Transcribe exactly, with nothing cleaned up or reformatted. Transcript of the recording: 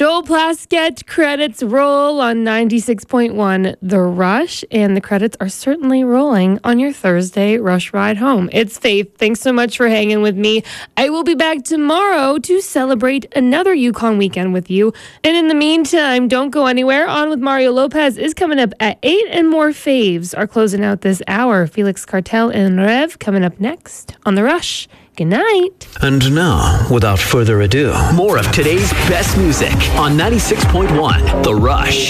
Joel Plaskett credits roll on ninety-six point one The Rush, and the credits are certainly rolling on your Thursday Rush ride home. It's Faith. Thanks so much for hanging with me. I will be back tomorrow to celebrate another Yukon weekend with you. And in the meantime, don't go anywhere. On with Mario Lopez is coming up at eight, and more faves are closing out this hour. Felix Cartel and Rev coming up next on The Rush. Good night. And now, without further ado, more of today's best music on ninety-six point one The Rush.